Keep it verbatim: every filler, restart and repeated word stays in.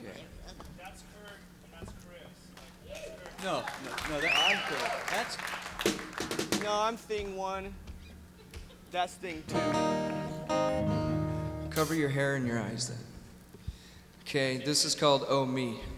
Okay. That's Kurt and that's Chris. Like, that's Kurt. No, no, no. That, I'm Kurt. that's No, I'm thing one. That's thing two. Cover your hair and your eyes then. Okay, this is called Oh Me.